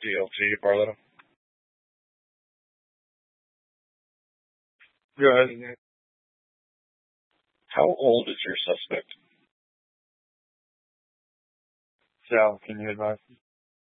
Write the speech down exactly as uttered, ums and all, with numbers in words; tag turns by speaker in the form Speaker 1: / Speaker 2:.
Speaker 1: D L T, Barlow. Go ahead. How old is your suspect? Sal, can you advise?